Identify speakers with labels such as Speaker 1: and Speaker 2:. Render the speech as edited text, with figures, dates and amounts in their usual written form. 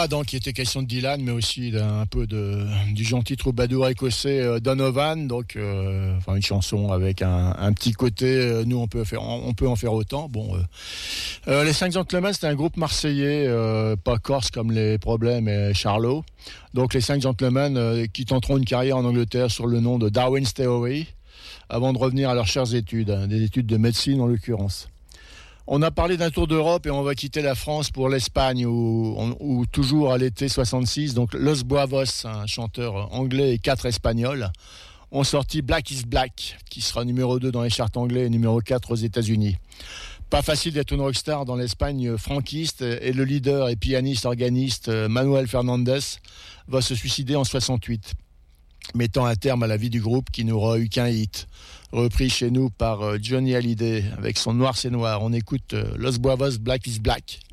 Speaker 1: Voilà, donc il était question de Dylan, mais aussi du gentil troubadour écossais Donovan. Donc, une chanson avec un petit côté. Nous, on peut en faire autant. Bon, les 5 Gentlemen, c'était un groupe marseillais, pas corse comme les Problèmes et Charlot. Donc, les 5 Gentlemen qui tenteront une carrière en Angleterre sur le nom de Darwin's Theory, avant de revenir à leurs chères études, des études de médecine en l'occurrence. On a parlé d'un tour d'Europe et on va quitter la France pour l'Espagne où toujours à l'été 66, donc Los Buavos, un chanteur anglais et 4 espagnols, ont sorti Black is Black, qui sera numéro 2 dans les charts anglais et numéro 4 aux États-Unis. Pas facile d'être une rockstar dans l'Espagne franquiste et le leader et pianiste organiste Manuel Fernandez va se suicider en 68. Mettant un terme à la vie du groupe qui n'aura eu qu'un hit, repris chez nous par Johnny Hallyday avec son Noir c'est Noir. On écoute Los Buavos, Black is Black.